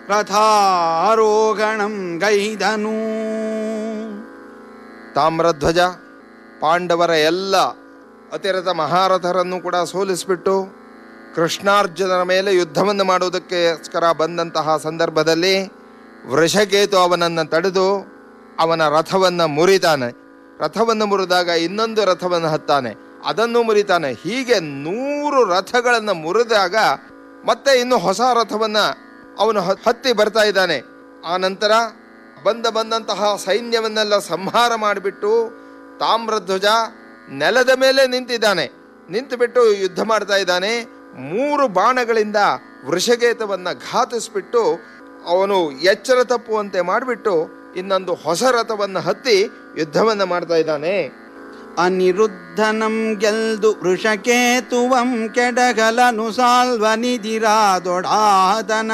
ರಥಾರೋಹಣಂ ಗೈದನು. ತಾಮ್ರಧ್ವಜ ಪಾಂಡವರ ಎಲ್ಲ ಅತಿರಥ ಮಹಾರಥರನ್ನು ಕೂಡ ಸೋಲಿಸಿಬಿಟ್ಟು ಕೃಷ್ಣಾರ್ಜುನರ ಮೇಲೆ ಯುದ್ಧವನ್ನು ಮಾಡುವುದಕ್ಕೋಸ್ಕರ ಬಂದಂತಹ ಸಂದರ್ಭದಲ್ಲಿ ವೃಷಕೇತು ಅವನನ್ನು ತಡೆದು ಅವನ ರಥವನ್ನು ಮುರಿತಾನೆ. ರಥವನ್ನು ಮುರಿದಾಗ ಇನ್ನೊಂದು ರಥವನ್ನು ಹತ್ತಾನೆ, ಅದನ್ನು ಮುರಿತಾನೆ. ಹೀಗೆ 100 ರಥಗಳನ್ನು ಮುರಿದಾಗ ಮತ್ತೆ ಇನ್ನು ಹೊಸ ರಥವನ್ನು ಅವನು ಹತ್ತಿ ಬರ್ತಾ ಇದ್ದಾನೆ. ಆ ನಂತರ ಬಂದಂತಹ ಸೈನ್ಯವನ್ನೆಲ್ಲ ಸಂಹಾರ ಮಾಡಿಬಿಟ್ಟು ತಾಮ್ರಧ್ವಜ ನೆಲದ ಮೇಲೆ ನಿಂತಿದ್ದಾನೆ. ನಿಂತುಬಿಟ್ಟು ಯುದ್ಧ ಮಾಡ್ತಾ ಇದ್ದಾನೆ. 3 ಬಾಣಗಳಿಂದ ವೃಷಕೇತವನ್ನು ಘಾತಿಸ್ಬಿಟ್ಟು ಅವನು ಎಚ್ಚರ ತಪ್ಪುವಂತೆ ಮಾಡಿಬಿಟ್ಟು ಇನ್ನೊಂದು ಹೊಸ ರಥವನ್ನು ಹತ್ತಿ ಯುದ್ಧವನ್ನು ಮಾಡ್ತಾ ಇದ್ದಾನೆ. ಅನಿರುದ್ಧನಂ ಗೆಲ್ದು ವೃಷಕೇತುವಂ ಕೆಡಗಲನು ಸಾಲ್ವನಿದಿರಾದೊಡಾದನ